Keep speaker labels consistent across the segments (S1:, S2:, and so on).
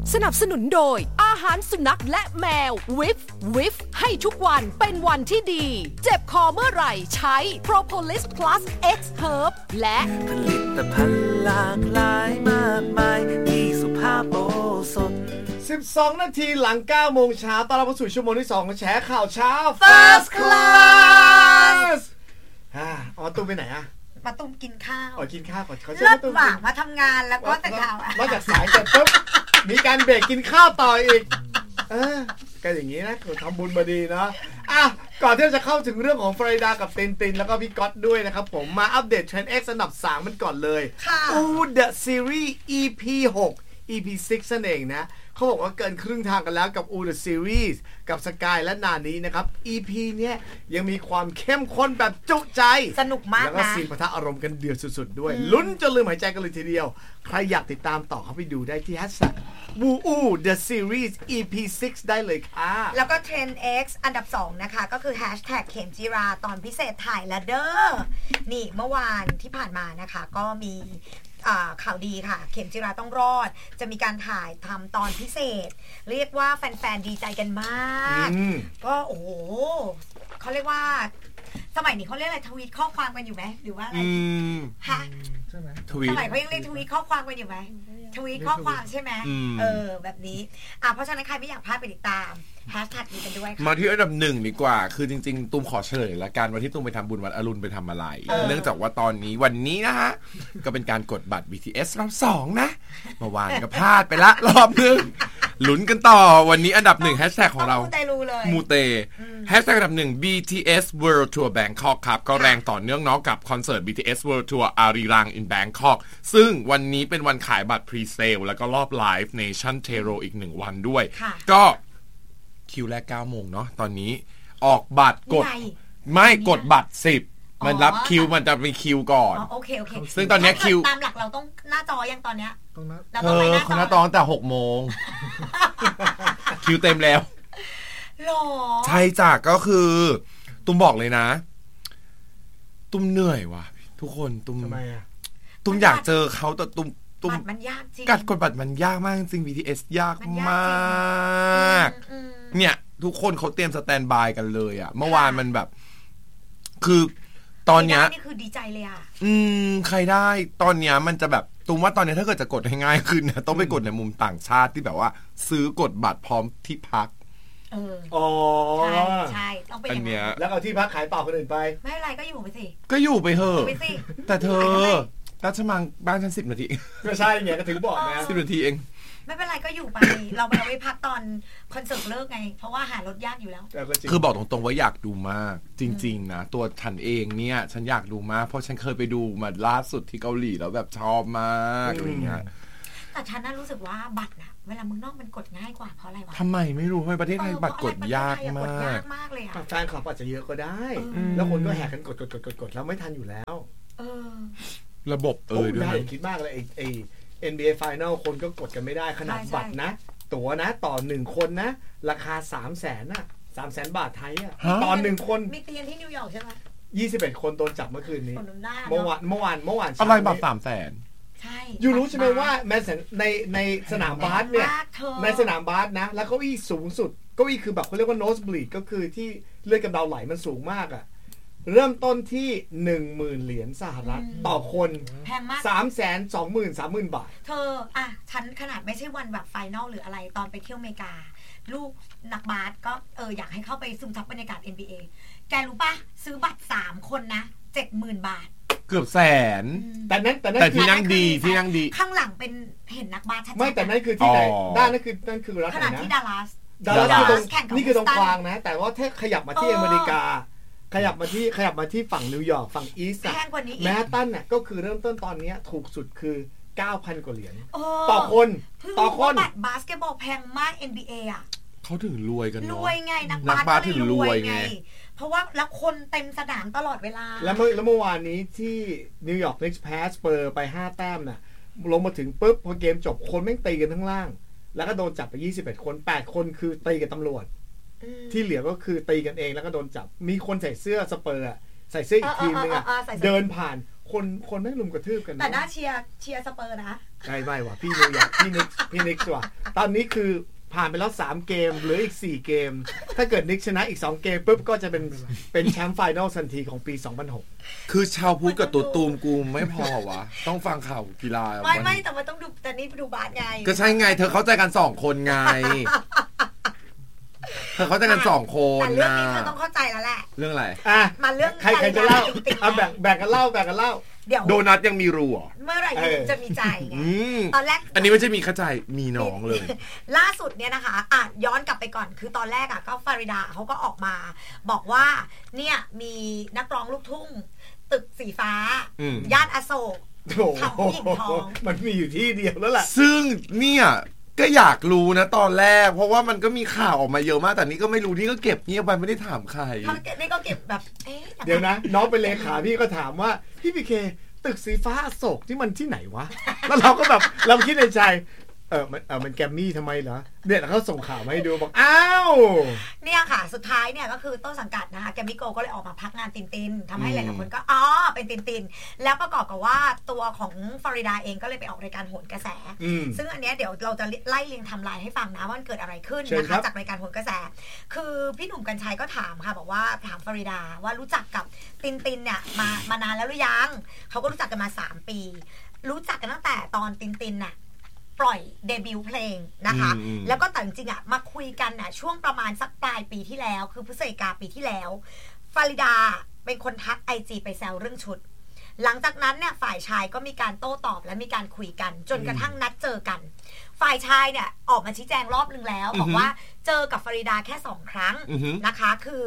S1: สนับสนุนโดยอาหารสุนัขและแมววิฟให้ทุกวันเป็นวันที่ดีเจ็บคอเมื่อไหร่ใช้ Propolis Plus X Herb และ
S2: ผลิตภัณฑ์หลากหลายมากมายมีสุภาพโอสถ
S3: 12 นาทีหลัง 9 โมงเช้าต้อนรับเข้าสู่ชั่วโมงที่ 2 ของแฉข่าวเช้า First Class มาตุ้มไปไหนอะ
S4: มาตุ้มกินข้าว
S3: กินข้าวก่อนเขา
S4: เลิศหว่ามาทำงานแล้วก็แต่ข่าวน
S3: อกจากสายเสร็จปุ๊บมีการเบรกกินข้าวต่ออีกก็อย่างนี้นะทำบุญมาดีเนาะก่อนที่จะเข้าถึงเรื่องของฟลอริดากับตินแล้วก็พี่ก๊อตด้วยนะครับผมมาอัปเดตเทรนด์ X อันดับ 3 มันก่อนเลย The Series EP 6 EP 6 นั่นเองนะเขาบอกว่าเกินครึ่งทางกันแล้วกับ The Series กับสกายและนานี้นะครับ EP เนี้ยยังมีความเข้มข้นแบบจุใจ
S4: สนุกมากนะ
S3: แล้วก็ซีนปะทะอารมณ์กันเดือดสุดๆด้วยลุ้นจนลืมหายใจกันเลยทีเดียวใครอยากติดตามต่อเข้าไปดูได้ที่ #The Series EP 6 ได้เลยค่ะ
S4: แล้วก็ Trend X อันดับ 2 นะคะก็คือ #เข็มจิราตอนพิเศษถ่ายละเด้อนี่เมื่อวานที่ผ่านมานะคะก็มีข่าวดีค่ะเข็มจิราต้องรอดจะมีการถ่ายทำตอนพิเศษเรียกว่าแฟนๆดีใจกันมากก็โอ้โหเขาเรียกว่าสมัยนี้เขาเรียกอะไรทวีตข้อความกันอยู่ไหมหรือว่าอะไรฮะ
S3: ใช่ไหม
S4: ทวีตสมัยเขายังเรียกทวีตข้อความกันอยู่ไหมทวีตข้อความใช่ไหมแบบนี้เพราะฉะนั้นใครไม่อยากพลาดไปติดตาม#นี้กันด้วย
S5: มาที่อันดับ1ดีกว่าคือจริงๆตุ้มขอเฉลยละกันวันที่ตุ้มไปทำบุญวัดอรุณไปทำอะไรเนื่องจากว่าตอนนี้วันนี้นะฮะก็เป็นการกดบัตร BTS รอบ2นะเมื่อวานก็พลาดไปละรอบนึงลุ้นกันต่อวันนี้อันดับ1 hashtag ของเรามูเต#อันดับ1 BTS World Tour Bangkok ครับก็แรงต่อเนื่องเนาะกับคอนเสิร์ต BTS World Tour Arirang in Bangkok ซึ่งวันนี้เป็นวันขายบัตร Pre-sale แล้วก็รอบ Live Nation Tero อีก1วันด้วยก็คิวแรก 9 โมงเนาะตอนนี้ออกบัตรกดไม่กดบัตร10มันรับคิวมันจะมีคิวก่อน
S4: โอเค
S5: ซึ่งตอนนี้คิว
S4: ตามหลักเราต้องหน้าจอยังตอนเนี้ย
S5: เราต้องไปหน้าจอตั้งแต่ 6 โมงคิวเต็มแล้ว
S4: หรอ
S5: ใช่จ้ะก็คือตุ้มบอกเลยนะตุ้มเหนื่อยว่ะทุกคนตุ้ม
S3: ทำไมอ่ะ
S5: ตุ้มอยากเจอเขาแต่ตุ้ม
S4: มันยากจริง
S5: การกดบัตรมันยากมากจริง BTS ยากมากเนี่ยทุกคนเขาเตรียมสแตนด์บายกันเลยอ่ะเมื่อวานมันแบบคือตอนเนี้ย
S4: นี่คือดีใจเลยอ่ะ
S5: ใครได้ตอนเนี้ยมันจะแบบตุ้มว่าตอนนี้ถ้าเกิดจะกดให้ง่ายขึ้นนะต้องไปกดในมุมต่างชาติที่แบบว่าซื้อกดบัตรพร้อมที่พัก
S4: ใช่ต้องไปอย่าง
S5: นี้
S3: แล้วเอาที่พักขายต่อคนอื่นไป
S4: ไม่เป็นไรก็อยู่ไปสิ
S5: ก็อยู่ไปเถอะแต่เธอราชมังบ้านฉัน10 นาที
S3: ก็ใช่ไงก็ถึงบอกนะ
S5: 10 นาทีเอง
S4: ไม่เป็นไรก็อยู่ไปเราไปพักตอนคอนเสิร์ตเลิกไงเพราะว่าหารถยากอยู่แล้ว
S5: คือบอกตรงๆว่าอยากดูมากจริงๆนะตัวฉันเองเนี่ยฉันอยากดูมากเพราะฉันเคยไปดูมาล่าสุดที่เกาหลีแล้วแบบชอบมากอะไรเงี้ย
S4: แต่ฉันน่ารู้สึกว่าบัตรนะเวลาเมืองนอกมันกดง่ายกว่าเพราะอะไรวะ
S5: ทำไมไม่รู้ทำไมประเทศไทยบัตรกดยากมาก
S4: เลยอะ
S3: แฟนคลับอาจจะเยอะก็ได้แล้วคนก็แห่กันกดแล้วไม่ทันอยู่แล้ว
S5: ระบบ
S3: ด้วยคิดมากเลยไอ้ NBA Final คนก็กดกันไม่ได้ขนาดบัตรนะตั๋วนะต่อ1คนนะราคา 300,000 น่ะ 300,000 บาทไทยอ่ะต่อ1คน
S4: มีเตียงที่นิวยอร์กใช่ไหม
S3: 21 คนโดนจับเมื่อคืนนี้เมื่อวาน
S5: อะไรบัตร 300,000
S4: ใช่
S3: อยู่รู้ใช่ไหมว่าแม้ในสนามบาสเนี่ยในสนามบาสนะแล้วเก้าอี้สูงสุดเก้าอี้คือแบบเขาเรียกว่า nosebleed ก็คือที่เลือดกำเดาไหลมันสูงมากอ่ะเริ่มต้นที่ 10,000 เหรียญสหรัฐต่อคน
S4: แพงมาก
S3: 320,000 บาท
S4: เธอฉันขนาดไม่ใช่วันแบบไฟนอลหรืออะไรตอนไปเที่ยวอเมริกาลูกนักบาสก็อยากให้เข้าไปซึมซับบรรยากาศ NBA แกรู้ป่ะซื้อบัตร3คนนะ 70,000 บาท
S5: เกือบแสน
S3: แต่
S5: ที่นั่งดี
S4: ข้างหลังเป็นเห็นนักบาสชัดๆ
S3: ไม่แต่นั่นคือที่ไหนด้านนั่นคือรัฐไหนนะ
S4: ขนาดที่ดัลลัส
S3: นี่คือตรงกลางนะแต่ว่าถ้าขยับมาที่อเมริกาขยับมาที่ฝั่งนิวยอร์กฝั่งอีสต์แมนฮัตตันน่ะก็คือเริ่มต้นตอนนี้ถูกสุดคือ 9,000 กว่าเหรียญต่อคน
S4: บัตรบาสเกตบอลแพงมาก NBA อ่ะ
S5: เขาถึงรวยกันเนาะ
S4: รวยไงนักบาสถึงรวยไงเพราะว่าแล้วคนเต็มสนามตลอดเวลา
S3: แล้วเมื่อวานนี้ที่นิวยอร์กเน็กซ์แพสเปอร์ไป5 แต้มน่ะลงมาถึงปุ๊บพอเกมจบคนแม่งตีกันทั้งล่างแล้วก็โดนจับไป21 คน8 คนคือตีกับตำรวจที่เหลือก็คือตีกันเองแล้วก็โดนจับมีคนใส่เสื้อสเปอร์ใส่เสื้ออีกทีมนึงเดินผ่านคนไม่ลุมกระทืบกัน
S4: แต่น่าเชียร์สเปอร์นะ
S3: ไม่ว่ะพี่นิกพี่นิกว่ะตอนนี้คือผ่านไปแล้ว3เกมเหลืออีก4เกมถ้าเกิดนิกชนะอีก2เกมปุ๊บก็จะเป็นแชมป์ไฟนอลทันทีของปี2006
S5: คือชาวพุทธกับตัวตูมกูไม่พอวะต้องฟังข่าวกีฬา
S4: ไม่แต่มันต้องดูแต่นี่ดูบาสไง
S5: ก็ใช่ไงเธอเข้าใจกัน2คนไงเธอเข้าใจกัน2คน
S4: แต่เรื่องนี้เธอต้องเข้าใจแล้วแหละ
S5: เรื่องอะไร
S4: มาเรื่อง
S3: ใครจะเล่าเอาแบ่งกันเล่า
S4: เดี๋ยว
S5: โดนัทยังมีรู
S4: เมื่อไหร่จะมีใจไงตอนแรก
S5: อันนี้ไม่ใช่มีเข้าใจมีน้องเลย
S4: ล่าสุดเนี่ยนะคะย้อนกลับไปก่อนคือตอนแรกก็ฟาริดาเขาก็ออกมาบอกว่าเนี่ยมีนักร้องลูกทุ่งตึกสีฟ้าย่านอโศกทำผู้หญิงท้อง
S3: มันมีอยู่ที่เดียวแล้วแหละ
S5: ซึ่งเนี่ยก็อยากรู้นะตอนแรกเพราะว่ามันก็มีข่าวออกมาเยอะมากแต่นี่ก็ไม่รู้นี่ก็เก็บเงียบไปไม่ได้ถามใคร
S4: นี่ก็เก็บแบบ
S3: เดี๋ยวนะน้องเป็นเลขาพี่ก็ถามว่าพี่พีเคตึกสีฟ้าอโศกที่มันที่ไหนวะแล้วเราก็แบบเราคิดในใจมันแกมมี่ทำไมเหรอเนี่ยเขาส่งข่าวมาให้ดูบอกอ้าว
S4: เนี่ยค่ะสุดท้ายเนี่ยก็คือต้นสังกัดนะคะแกมมี่โกก็เลยออกมาพักงานตินทำให้หลายๆคนก็เป็นตินแล้วประกอบกับว่าตัวของฟลอริดาเองก็เลยไปออกรายการโหนกระแสซึ่งอันเนี้ยเดี๋ยวเราจะไล่เรียงไทม์ไลน์ให้ฟังนะว่าเกิดอะไรขึ้นนะคะจากรายการโหนกระแสคือพี่หนุ่มกัญชัยก็ถามค่ะบอกว่าถามฟลอริดาว่ารู้จักกับตินเนี่ยมานานแล้วหรือยังเขาก็รู้จักกันมา3 ปีรู้จักกันตั้งแต่ตอนตินน่ะปล่อยเดบิวต์เพลงนะคะแล้วก็แต่จริงๆมาคุยกันช่วงประมาณสักปลายปีที่แล้วคือพฤศจิกาปีที่แล้วฟาริดาเป็นคนทัก IG ไปแซวเรื่องชุดหลังจากนั้นเนี่ยฝ่ายชายก็มีการโต้ตอบและมีการคุยกันจนกระทั่งนัดเจอกันฝ่ายชายเนี่ยออกมาชี้แจงรอบนึงแล้วบอกว่าเจอกับฟาริดาแค่2 ครั้งนะคะคือ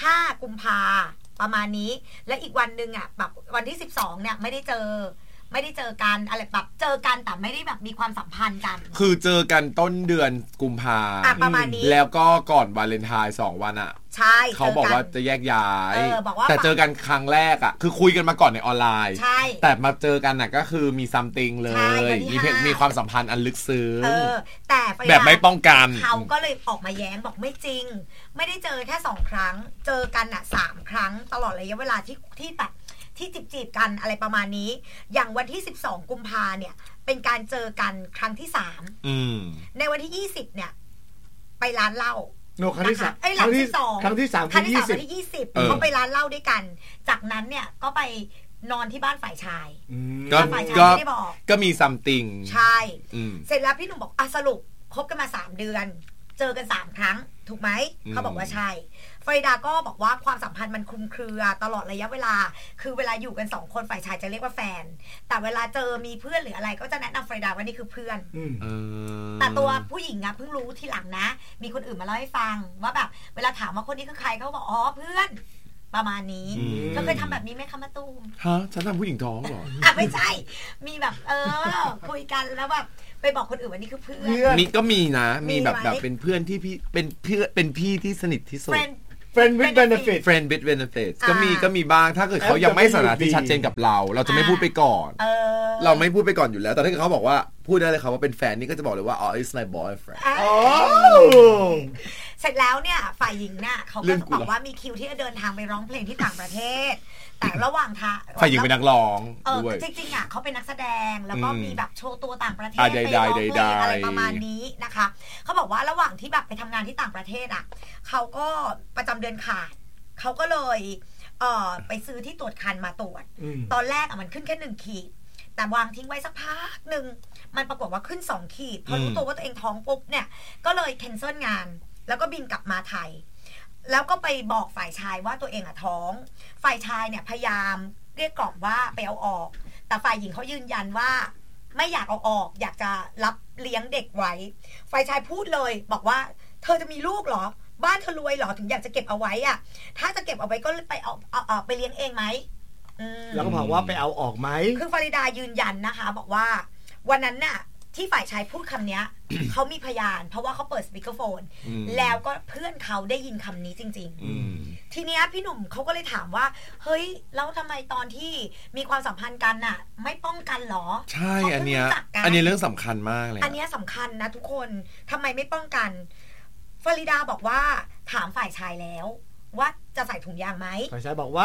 S4: 5 กุมภาประมาณนี้และอีกวันนึงแบบวันที่12เนี่ยไม่ได้เจอกันอะไรแบบเจอกันแต่ไม่ได้แบบมีความสัมพันธ์กัน
S5: คือเจอกันต้นเดือนกุมภา
S4: ประมาณนี้
S5: แล้วก็ก่อนวาเลนไทน์2 วัน
S4: ใช่
S5: เขาบอกว่าจะแยกย้ายแต่เจอกันครั้งแรกคือคุยกันมาก่อนในออนไลน์แต่มาเจอกันก็คือมีซัมติงเลยมีความสัมพันธ์อันลึกซึ้ง
S4: แต่
S5: แบบไม่ป้องกัน
S4: เขาก็เลยออกมาแย้งบอกไม่จริงไม่ได้เจอแค่2 ครั้งเจอกัน3 ครั้งตลอดระยะเวลาที่แบบที่จีบกันอะไรประมาณนี้อย่างวันที่12 กุมภาเนี่ยเป็นการเจอกันครั้งที่3ในวันที่20เนี่ยไปร้านเหล้า
S3: ครั้งที่3
S4: ครั้งที่2
S3: ครั้งที่3
S4: วันที่20เขาไปร้านเหล้าด้วยกันจากนั้นเนี่ยก็ไปนอนที่บ้านฝ่ายชายฝ่ายชายไม่ได้บอก
S5: ก็มีซัมติง
S4: ใช่เสร็จแล้วพี่หนุ่มบอกสรุปคบกันมา3 เดือนเจอกัน3 ครั้งถูกไหมเขาบอกว่าใช่ฟาริดาก็บอกว่าความสัมพันธ์มันคลุมเครือตลอดระยะเวลาคือเวลาอยู่กัน2 คนฝ่ายชายจะเรียกว่าแฟนแต่เวลาเจอมีเพื่อนหรืออะไรก็จะแนะนำฟาริดาว่านี่คือเพื่อนแต่ตัวผู้หญิงเพิ่งรู้ทีหลังนะมีคนอื่นมาเล่าให้ฟังว่าแบบเวลาถามว่าคนนี้คือใครเขาบอกเพื่อนประมาณนี้ก็เคยทำแบบนี้ไหมคะมาตูม
S5: ฉันทำผู้หญิงท้องเหรอ
S4: ไม่ใช่มีแบบคุยกันแล้วแบบไปบอกคนอื่นว่านี่คือเพื่อน
S5: นี่ก็มีนะมีแบบเป็นเพื่อนที่พี่เป็นพี่ที่สนิทที่สุด
S3: friend with benefit
S5: friend with benefit ก็มีบ้างถ้าเกิดเขายังไม่สถานะที่ชัดเจนกับเราจะไม่พูดไปก่อนเราไม่พูดไปก่อนอยู่แล้วแต่ถ้าเกิดเขาบอกว่าพูดได้เลยครับว่าเป็นแฟนนี่ก็จะบอกเลยว่าit's my boyfriend
S4: เสร็จแล้วเนี่ยฝ่ายหญิงน่ะเขาก็จะบอกว่ามีคิวที่จะเดินทางไปร้องเพลงที่ต่างประเทศแต่ระหว่างทาง
S5: ฝ่ายหญิงเป็นนักร้องด้วย
S4: จริงๆเขาเป็นนักแสดงแล้วก็มีแบบโชว์ตัวต่างประเทศไปร้องเพลงอะไรประมาณนี้นะคะเขาบอกว่าระหว่างที่แบบไปทำงานที่ต่างประเทศเขาก็ประจำเดือนขาดเขาก็เลยไปซื้อที่ตรวจคันมาตรวจตอนแรกมันขึ้นแค่1 ขีดแต่วางทิ้งไว้สักพักนึงมันปรากฏว่าขึ้น2 ขีดพอรู้ตัวว่าตัวเองท้องปุ๊บเนี่ยก็เลยแคนเซิลงานแล้วก็บินกลับมาไทยแล้วก็ไปบอกฝ่ายชายว่าตัวเองท้องฝ่ายชายเนี่ยพยายามเรียกกล่อมว่าไปเอาออกแต่ฝ่ายหญิงเขายืนยันว่าไม่อยากเอาออกอยากจะรับเลี้ยงเด็กไว้ฝ่ายชายพูดเลยบอกว่าเธอจะมีลูกเหรอบ้านเธอรวยเหรอถึงอยากจะเก็บเอาไว้ถ้าจะเก็บเอาไว้ก็ไปเอาไปเลี้ยงเองไหม
S3: แล้วก็บอกว่าไปเอาออกไหม
S4: คือฟาริดายืนยันนะคะบอกว่าวันนั้นน่ะที่ฝ่ายชายพูดคำนี้ เขามีพยานเพราะว่าเขาเปิดสปีกเกอร์โฟนแล้วก็เพื่อนเขาได้ยินคำนี้จริงๆทีนี้พี่หนุ่มเขาก็เลยถามว่าเฮ้ยแล้วทำไมตอนที่มีความสัมพันธ์กันน่ะไม่ป้องกันหรอ
S5: ใช่อันนี้เรื่องสำคัญมากเลย
S4: อันนี้สำคัญนะทุกคนทำไมไม่ป้องกันฟาริดาบอกว่าถามฝ่ายชายแล้วว่าจะใส่ถุงยางไหม
S3: ฝ่ายชายบอกว่า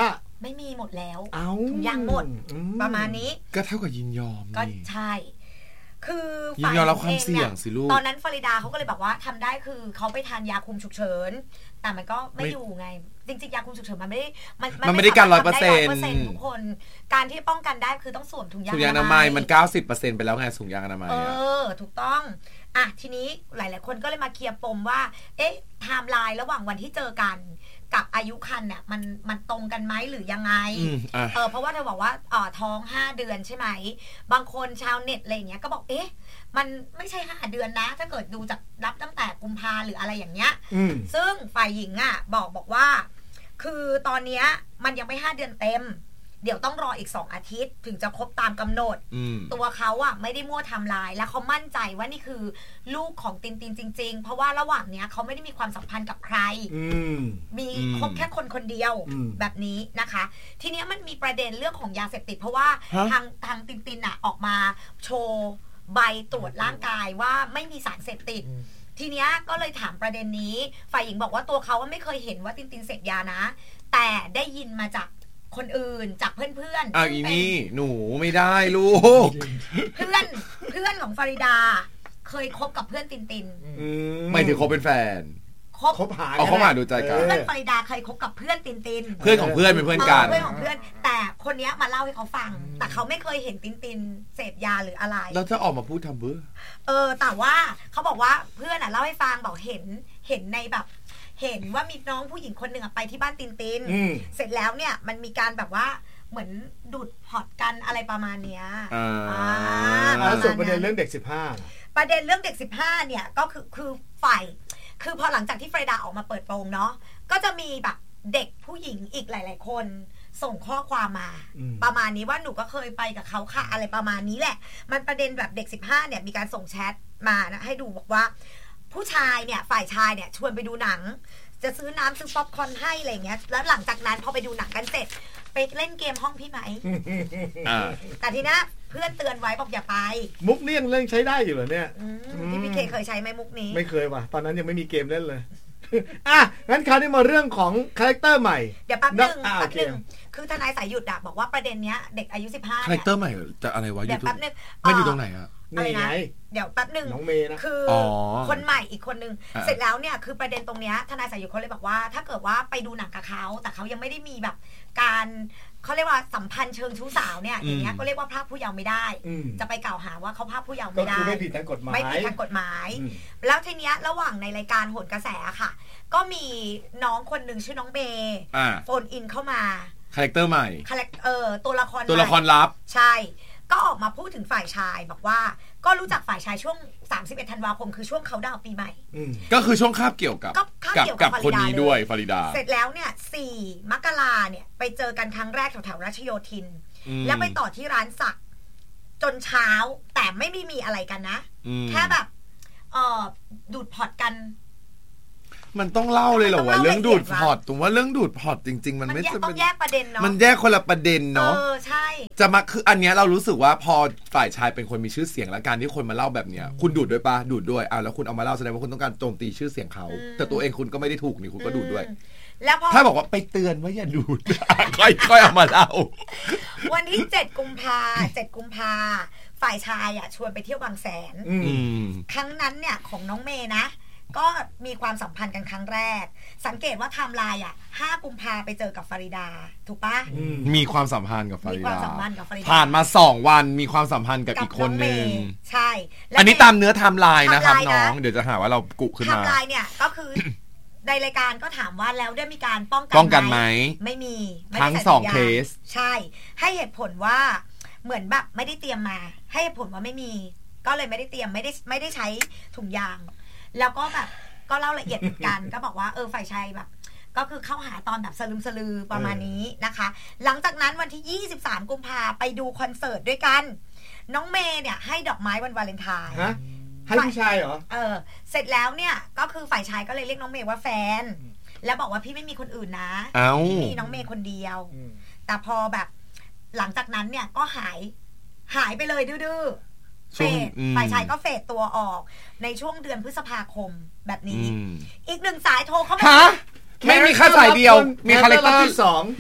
S4: ไม่มีหมดแล้ว
S3: ถุ
S4: งยางหมดประมาณนี้
S5: ก็เท่ากับยินยอม
S4: ก็ใช่คือ
S5: ยินยอมรับความเสี่ยงสิลูก
S4: ตอนนั้นฟลอริดาเขาก็เลยบอกว่าทำได้คือเขาไปทานยาคุมฉุกเฉินแต่มันก็ไม่อยู่ไงจริงๆยาคุมฉุกเฉินมันไม่ได้
S5: การ
S4: 100%ทุกคนการที่ป้องกันได้คือต้องสวมถุงยางอนามัย
S5: มัน 90% ไปแล้วไงถุงยางอนามัย
S4: ถูกต้องอ่ะทีนี้หลายๆคนก็เลยมาเคลียร์ปมว่าเอ๊ะไทม์ไลน์ระหว่างวันที่เจอกันกับอายุครรภ์เนี่ยมันตรงกันไหมหรือยังไงเพราะว่าเธอบอกว่าท้อง5 เดือนใช่ไหมบางคนชาวเน็ตอะไรอย่างเงี้ยก็บอกเอ๊ะมันไม่ใช่5 เดือนนะถ้าเกิดดูจากรับตั้งแต่กุมภาหรืออะไรอย่างเงี้ยซึ่งฝ่ายหญิงอ่ะบอกว่าคือตอนเนี้ยมันยังไม่5 เดือนเต็มเดี๋ยวต้องรออีก2 อาทิตย์ถึงจะครบตามกำหนดตัวเขาอะไม่ได้มั่วทำลายและเขามั่นใจว่านี่คือลูกของตินจริงๆเพราะว่าระหว่างเนี้ยเขาไม่ได้มีความสัมพันธ์กับใครมีคบแค่คนเดียวแบบนี้นะคะทีเนี้ยมันมีประเด็นเรื่องของยาเสพติดเพราะว่าทางตินอะออกมาโชว์ใบตรวจร่างกายว่าไม่มีสารเสพติดทีเนี้ยก็เลยถามประเด็นนี้ฝ่ายหญิงบอกว่าตัวเขาไม่เคยเห็นว่าตินเสพยานะแต่ได้ยินมาจากคนอื่นจากเพื่อน
S5: ๆอีนี่หนูไม่ได้ลูก
S4: เพื่อนของฟาริดาเคยคบกับเพื่อนติน
S5: ไม่ถึงคบเป็นแฟน
S3: คบหา
S5: เขามาดูใจกัน
S4: เพื่อนฟาริดาเคยคบกับเพื่อนติน
S5: เพื่อนของเพื่อนเป็นเพื่อนกัน
S4: เพื่อนของเพื่อนแต่คนนี้มาเล่าให้เขาฟังแต่เขาไม่เคยเห็นตินเสพยาหรืออะไร
S5: แล้วจะออกมาพูดทำเบื่อ
S4: แต่ว่าเขาบอกว่าเพื่อนเล่าให้ฟังบอกเห็นในแบบเห็นว่ามีน้องผู้หญิงคนหนึ่งไปที่บ้านตินเสร็จแล้วเนี่ยมันมีการแบบว่าเหมือนดูดพอร์ตกันอะไรประมาณเนี้ย
S3: ส่วนประเด็นเรื่องเด็ก15
S4: ประเด็นเรื่องเด็ก15เนี่ยก็คือฝ่ายคือพอหลังจากที่ฟรายดาออกมาเปิดโปงเนาะก็จะมีแบบเด็กผู้หญิงอีกหลายๆคนส่งข้อความมาประมาณนี้ว่าหนูก็เคยไปกับเขาค่ะอะไรประมาณนี้แหละมันประเด็นแบบเด็ก15เนี่ยมีการส่งแชทมานะให้ดูบอกว่าผู้ชายเนี่ยฝ่ายชายเนี่ยชวนไปดูหนังจะซื้อน้ำซื้อป๊อปคอร์นให้อะไรเงี้ยแล้วหลังจากนั้นพอไปดูหนังกันเสร็จไปเล่นเกมห้องพี่ไหมแต่ทีนี้เพื่อนเตือนไว้บอกอย่าไป
S3: มุกนี่ยังเล่นใช้ได้อยู่เหรอเนี่ย
S4: พี่เคเคยใช้ไหมมุกนี้
S3: ไม่เคยว่ะตอนนั้นยังไม่มีเกมเล่นเลยงั้นคราวนี้มาเรื่องของคาแรคเตอร์ใหม่
S4: เดี๋ยวแป๊บนึงคือทนายสายหยุดบอกว่าประเด็นเนี้ยเด็กอายุ15
S5: คาแรคเตอร์ใหม่จะอะไรวะอยู่มันอยู่ตรงไหนอะ
S4: อะไรนะเดี๋ยวแป๊บนึง
S3: น้องเมย์นะ
S4: คือคนใหม่อีกคนนึงเสร็จแล้วเนี่ยคือประเด็นตรงเนี้ยทนายสายหยุดเขาเลยบอกว่าถ้าเกิดว่าไปดูหนังกับเขาแต่เขายังไม่ได้มีแบบการเขาเรียกว่าสัมพันธ์เชิงชู้สาวเนี่ยอย่างเงี้ยก็เรียกว่าพรากผู้เยาว์ไม่ได้จะไปกล่าวหาว่าเขาพรากผู้เยาว์ไม่ได้
S3: ก็คือไม่ผิดทางกฎหมาย
S4: ไม่ผิดทางกฎหมายแล้วทีเนี้ยระหว่างในรายการโหนกระแสค่ะก็มีน้องคนหนึ่งชื่อน้องเมย์โฟนอินเข้ามา
S5: คาแรคเตอร์ใหม่
S4: ตัวละคร
S5: ลับ
S4: ใช่ก็ออกมาพูดถึงฝ่ายชายบอกว่าก็รู้จักฝ่ายชายช่วง31 ธันวาคมคือช่วงเขาดาวปีใหม่
S5: ก็คือช่วงคาบเกี่ยวกับคนนี้ด้วยฟาริดา
S4: เสร็จแล้วเนี่ย4 มกราเนี่ยไปเจอกันครั้งแรกแถวๆรัชโยธินแล้วไปต่อที่ร้านสักจนเช้าแต่ไม่มีอะไรกันนะแค่แบบดูดพอร์ตกัน
S5: มันต้องเล่าเลยเหรอวะเรื่องดูดพอร์ตผมว่าเรื่องดูดพอร์ตจริงๆมันไม่
S4: ต้องแยกประเด็นเนาะ
S5: มันแยกคนละประเด็นเนาะ
S4: ใช่
S5: จะมาคืออันเนี้ยเรารู้สึกว่าพอฝ่ายชายเป็นคนมีชื่อเสียงและการที่คนมาเล่าแบบเนี้ยคุณดูดด้วยปะดูดด้วยแล้วคุณเอามาเล่าแสดงว่าคุณต้องการโจมตีชื่อเสียงเขาแต่ตัวเองคุณก็ไม่ได้ถูกนี่คุณก็ดูดด้วย
S4: แล้วพอ
S5: ถ้าบอกว่าไปเตือนว่าอย่าดูดค่อยเอามาเล่า
S4: วันที่7 กุมภาฝ่ายชายชวนไปเที่ยวบางแสนครั้งนั้นเนี่ยของน้องเมย์นะก็มีความสัมพันธ์กันครั้งแรกสังเกตว่าไทม์ไลน์5 กุมภาไปเจอกับฟาริดาถูกปะ
S5: มีความสัมพันธ์กับฟาริดาผ่านมา2 วันมีความสัมพันธ์กับอีกคนนึง
S4: ใช่
S5: อันนี้ตามเนื้อไทม์ไลน์นะครับน้องเดี๋ยวจะหาว่าเรากุขึ้นมา
S4: ไทม์ไลน์เนี่ยก็คือในรายการก็ถามว่าแล้วได้มีการป้อง
S5: กันไหม
S4: ไม่มี
S5: ทั้ง2เคส
S4: ใช่ให้เหตุผลว่าเหมือนแบบไม่ได้เตรียมมาให้เหตุผลว่าไม่มีก็เลยไม่ได้เตรียมไม่ได้ใช้ถุงยางแล้วก็แบบก็เล่าละเอียดเหมือนกันก็บอกว่าฝ่ายชายแบบก็คือเข้าหาตอนแบบสลึมสลือประมาณนี้นะคะหลังจากนั้นวันที่23 กุมภาไปดูคอนเสิร์ตด้วยกันน้องเมย์เนี่ยให้ดอกไม้วันวาเลนไทน์
S3: ให้ผู้ชายเหรอ
S4: เสร็จแล้วเนี่ยก็คือฝ่ายชายก็เลยเรียกน้องเมย์ว่าแฟนแล้วบอกว่าพี่ไม่มีคนอื่นนะมีน้องเมย์คนเดียวแต่พอแบบหลังจากนั้นเนี่ยก็หายไปเลยดื้อเฟดฝ่ายชายก็เฟดตัวออกในช่วงเดือนพฤษภาคมแบบนี้อีก1 สายโทรเข้ามา
S5: ไม่มีแค่สายเดียวมีคาแรคเตอร์ที่2มี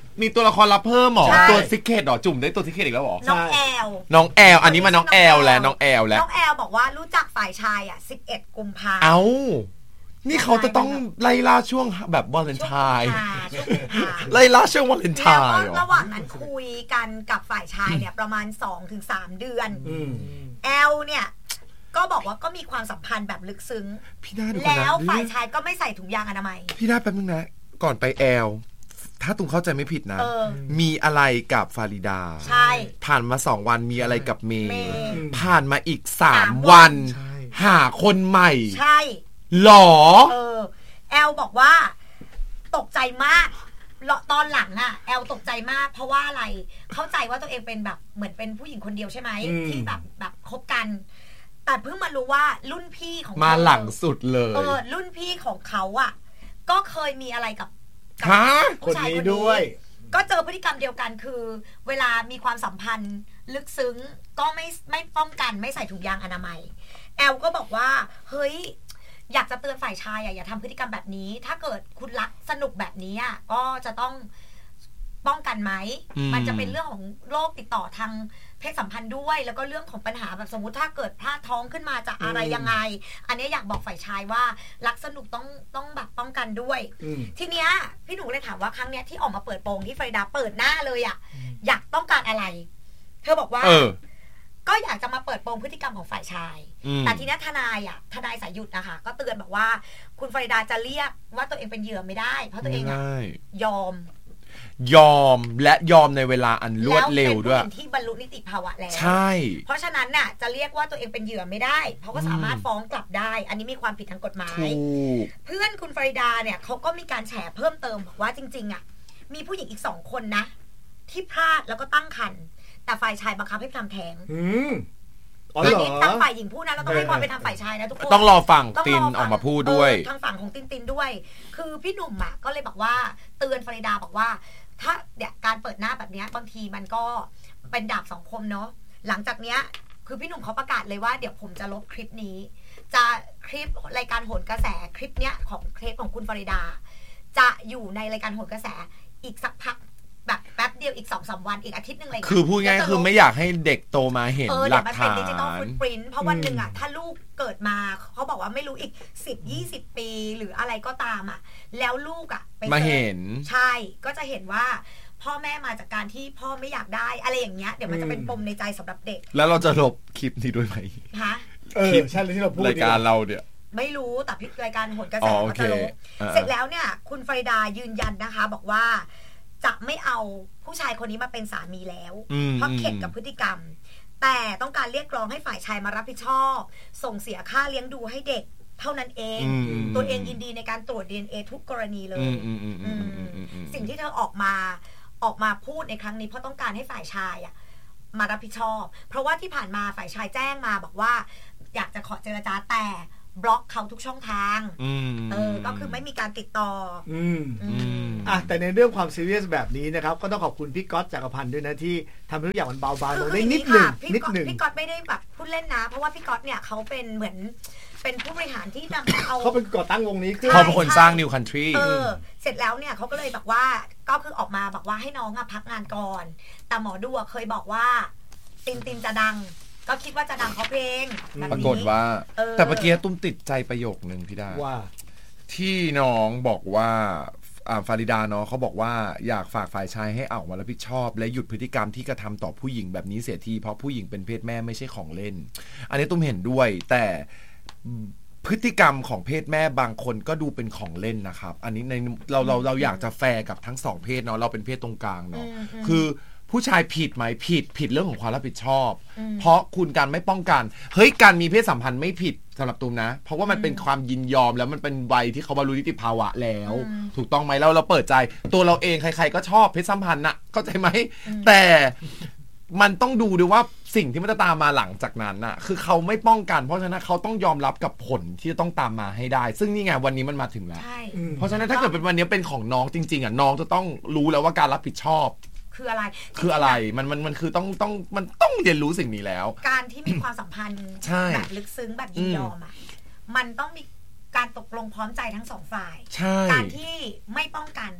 S5: มีตัวละครลับเพิ่มหรอ
S4: ใช่
S5: ตัวซิกเคทหรอจุ่มได้ตัวซิกเคทอีกแล้วหรอ
S4: น้องแอล
S5: น้องแอลอันนี้มาน้องแอลแล้วน้องแอลแล้ว
S4: น้องแอลบอกว่ารู้จักฝ่ายชายอ่ะ11 กุมภาพันธ์
S5: เอ้านี่เขาจะต้องไล่ล่าช่วงแบบวาเลนไทน์
S4: ช่วงกุมภา
S5: ไล่ล่าช่วงวาเลนไท
S4: แล้ว
S5: น์
S4: ก็ระหว่างนั้นคุยกันกับฝ่ายชายเนี่ยประมาณ 2-3 เดือน แอลเนี่ยก็บอกว่าก็มีความสัมพันธ์แบบลึกซึ้ง
S5: พี่นาดู
S4: แล้ว
S5: นะ
S4: ฝ่ายชายก็ไม่ใส่ถุงยางอนามัย
S5: พี่นาแป๊บนึงนะก่อนไปแอลถ้าตุงเข้าใจไม่ผิดนะ
S4: เออ
S5: มีอะไรกับฟาริดา
S4: ใช่
S5: ผ่านมา2 วันมีอะไรกับเมย์
S4: เมย์
S5: ผ่านมาอีก
S4: 3
S5: 3 วัน
S3: ใช่
S5: หาคนใหม่
S4: ใช่
S5: หรอ
S4: แอลบอกว่าตกใจมากตอนหลังอะแอลตกใจมาก เพราะว่าอะไรเข้าใจว่าตัวเองเป็นแบบเหมือนเป็นผู้หญิงคนเดียวใช่ไหมที่แบบคบกัน แต่เพิ่งมารู้ว่ารุ่นพี่ของ
S5: มาหลังสุดเลย
S4: รุ่นพี่ของเขาอะก็เคยมีอะไรกับ
S5: ฮะ
S4: ผู้ชาย
S3: คนนี้
S4: คน
S3: ด้วย
S4: ก็เจอพฤติกรรมเดียวกันคือ เวลามีความสัมพันธ์ลึกซึ้งก็ไม่ป้องกันไม่ใส่ถุงยางอนามัยแอลก็บอกว่าเฮ้ยอยากจะเตือนฝ่ายชายอย่าทำพฤติกรรมแบบนี้ ถ้าเกิดคุณรักสนุกแบบนี้ก็จะต้องป้องกันไหมมันจะเป็นเรื่องของโรคติดต่อทางเพศสัมพันธ์ด้วยแล้วก็เรื่องของปัญหาแบบสมมติถ้าเกิดพลาดท้องขึ้นมาจะอะไรยังไงอันนี้อยากบอกฝ่ายชายว่ารักสนุกต้องแบบป้องกันด้วยทีเนี้ยพี่หนูเลยถามว่าครั้งเนี้ยที่ออกมาเปิดโปงที่ฟาริดาเปิดหน้าเลยอยากต้องการอะไรเธอบอกว่าก็อยากจะมาเปิดโปงพฤติกรรมของฝ่ายชายแต่ทีนี้ทนายสายหยุดนะคะก็เตือนบอกว่าคุณฟาริดาจะเรียกว่าตัวเองเป็นเหยื่อไม่ได้เพราะตัวเองยอม
S5: และยอมในเวลาอันรวดเร็วด้วย
S4: แล้วเป็นผู้หญิงที่บรรลุนิติภาวะแล้ว
S5: ใช่
S4: เพราะฉะนั้นน่ะจะเรียกว่าตัวเองเป็นเหยื่อไม่ได้เพราะก็สามารถฟ้องกลับได้อันนี้มีความผิดทางกฎหมายเพื่อนคุณฟาริดาเนี่ยเขาก็มีการแฉเพิ่มเติมบอกว่าจริงๆมีผู้หญิงอีก2 คนนะที่พลาดแล้วก็ตั้งครรภ์แต่ฝ่ายชายบังคับให้ทำแท้งอันนี้ทางฝ่ายหญิงพูดนะเราต้องให้ความเป็นทางฝ่ายชายนะทุกคน
S5: ต้องรอฝั่งตินออกมาพูดด้วย
S4: ทางฝั่งของตินด้วยคือพี่หนุ่มก็เลยบอกว่าเตือนฟาริดาบอกว่าถ้าเนี่ยการเปิดหน้าแบบนี้บางทีมันก็เป็นดาบ2 คมเนาะหลังจากเนี้ยคือพี่หนุ่มเขาประกาศเลยว่าเดี๋ยวผมจะลบคลิปนี้จะคลิปรายการโหนกระแสคลิปเนี้ยของเทปของคุณฟาริดาจะอยู่ในรายการโหนกระแสอีกสักพักแบบแป๊บเดียวอีก 2-3 วันอีกอาทิตย์นึงอะไร
S5: คือพูดง่ายคือไม่อยากให้เด็กโตมาเห็นหลักฐาน
S4: มันเป็นดิจิตอลฟุตปรินท์เพราะวันหนึ่งถ้าลูกเกิดมาเขาบอกว่าไม่รู้อีก10-20 ปีหรืออะไรก็ตามแล้วลูก
S5: มาเห็น
S4: ใช่ก็จะเห็นว่าพ่อแม่มาจากการที่พ่อไม่อยากได้อะไรอย่างเงี้ยเดี๋ยวมันจะเป็นปมในใจสำหรับเด็ก
S5: แล้วเราจะลบคลิปนี้ด้วยไหม
S3: คลิปใช่เลยที่เราพูด
S5: รายการเราเนี่ย
S4: ไม่รู้แต่รายการโหนกระแสเขาจะลบเสร็จแล้วเนี่ยคุณฟาริดายืนยันนะคะบอกว่าจะไม่เอาผู้ชายคนนี้มาเป็นสามีแล้วเพราะเข็ดกับพฤติกรรมแต่ต้องการเรียกร้องให้ฝ่ายชายมารับผิดชอบส่งเสียค่าเลี้ยงดูให้เด็กเท่านั้นเองตัวเองยินดีในการตรวจ DNA ทุกกรณีเลยสิ่งที่เธอออกมาพูดในครั้งนี้เพราะต้องการให้ฝ่ายชายมารับผิดชอบเพราะว่าที่ผ่านมาฝ่ายชายแจ้งมาบอกว่าอยากจะขอเจรจาแต่บล็อกเขาทุกช่องทางก็คือไม่มีการติดต่อ
S3: แต่ในเรื่องความซีเรียสแบบนี้นะครับก็ต้องขอบคุณพี่ก๊อตจักรพันธ์ด้วยนะที่ทำให้ทุกอย่างมันเบาบางลงได้นิดหนึ่ง
S4: พี่ก๊อตไม่ได้แบบพูดเล่นนะเพราะว่าพี่ก๊อตเนี่ยเขาเป็นเหมือนเป็นผู้บริหารที่นำ
S3: เขาเป็นก่อตั้งวงนี้ขึ้น
S5: เขาเป็นคนสร้าง New Country
S4: เสร็จแล้วเนี่ยเขาก็เลยบอกว่าก็คือออกมาบอกว่าให้น้องพักงานก่อนแต่หมอดูเคยบอกว่าตินจะดังก็คิดว่าจะดังเพราะเพลง
S5: ปรากฏว่าแต่เมื่อกี้ตุ้มติดใจประโยคนึงพี่ดา
S3: ว่า
S5: ที่น้องบอกว่าฟาริดาเนาะเขาบอกว่าอยากฝากฝ่ายชายให้ออกมารับผิดชอบและหยุดพฤติกรรมที่กระทำต่อผู้หญิงแบบนี้เสียทีเพราะผู้หญิงเป็นเพศแม่ไม่ใช่ของเล่นอันนี้ตุ้มเห็นด้วยแต่พฤติกรรมของเพศแม่บางคนก็ดูเป็นของเล่นนะครับอันนี้ในเราอยากจะแฟร์กับทั้งสองเพศเนาะเราเป็นเพศตรงกลางเนาะคือผู้ชายผิดไหมผิดเรื่องของความรับผิดชอบเพราะคุณการไม่ป้องกันเฮ้ยการมีเพศสัมพันธ์ไม่ผิดสำหรับตูมนะเพราะว่ามันเป็นความยินยอมแล้วมันเป็นวัยที่เขาบรรลุนิติภาวะแล้วถูกต้องไหมเราเปิดใจตัวเราเองใครๆก็ชอบเพศสัมพันธ์น่ะเข้าใจไหมแต่มันต้องดูด้วยว่าสิ่งที่มันจะตามมาหลังจากนั้นน่ะคือเขาไม่ป้องกันเพราะฉะนั้นเขาต้องยอมรับกับผลที่จะต้องตามมาให้ได้ซึ่งนี่ไงวันนี้มันมาถึงแล้วเพราะฉะนั้นถ้าเกิดเป็นวันนี้เป็นของน้องจริงๆน้องจะต้องรู้แล้วว่าการรับผิดชอบ
S4: คืออะไร
S5: มันคือต้องมันต้องเรียนรู้สิ่งนี้แล้ว
S4: การที่มีความสัมพันธ์แบบลึกซึ้งแบบยินยอมมันต้องมีการตกลงพร้อมใจทั้งสองฝ่ายการที่ไม่ป้องกัน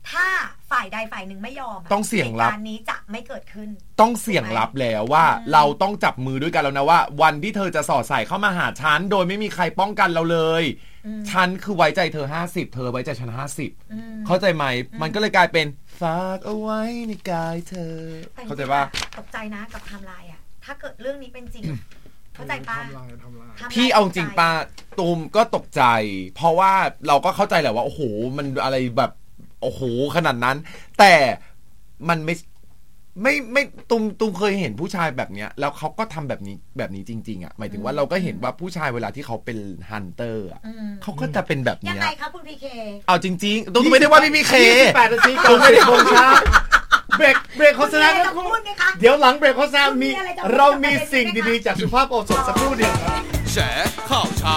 S4: ถ้าฝ่ายใดฝ่ายหนึ่งไม่ยอม
S5: ต้องเสี่ยงรับ
S4: การนี้จะไม่เกิดขึ้น
S5: ต้องเสี่ยงรับแล้วว่าเราต้องจับมือด้วยกันแล้วนะว่าวันที่เธอจะสอดใส่เข้ามาหาฉันโดยไม่มีใครป้องกันเราเลยฉันคือไว้ใจเธอ50เธอไว้ใจฉัน50เข้าใจไหมมันก็เลยกลายเป็นฝากเอาไว้ในกายเธอเข้าใจป่ะ
S4: ตกใจนะกับไทม์ไลน์อ่ะถ้าเกิดเรื่องนี้เป็นจริงเข้าใจป่ะ
S5: พี่เอาจริงป่ะตูมก็ตกใจเพราะว่าเราก็เข้าใจแหละว่าโอ้โหมันอะไรแบบโอ้โหขนาดนั้นแต่มันไม่ตุ้มเคยเห็นผู้ชายแบบเนี้ยแล้วเขาก็ทำแบบนี้จริงๆอ่ะหมายถึงว่าเราก็เห็นว่าผู้ชายเวลาที่เขาเป็นฮันเตอร์อ่ะเขาก็จะเป็นแบบนี้
S4: ยังไงครับคุณพีเค
S5: เอาจริงๆตุ้มไม่ได้ว่าพี่พีเค
S3: 28 นาทีก่อน10 โมงเช้าเบรกโฆษณาเดี๋ยวหลังเบรกโฆษณาเรามีสิ่งดีๆจากสุภาพโอสถสักครู่เดียว
S2: แฉข่าวเช้า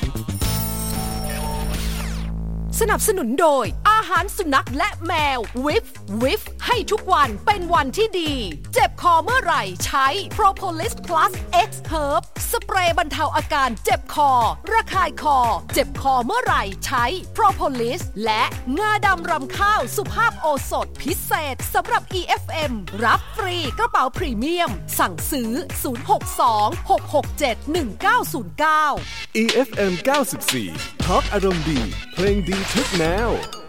S1: สนับสนุนโดยอาหารสุนัขและแมววิฟให้ทุกวันเป็นวันที่ดีเจ็บคอเมื่อไหร่ใช้ Propolis Plus X Herb สเปรย์บรรเทาอาการเจ็บคอระคายคอเจ็บคอเมื่อไหร่ใช้ Propolis และงาดำรำข้าวสุภาพโอสถพิเศษสำหรับ EFM รับฟรีกระเป๋าพรีเมียมสั่งซื้อ062-667-1909
S6: EFM 94 Talk อารมณ์ดีเพลงดีทุกแนว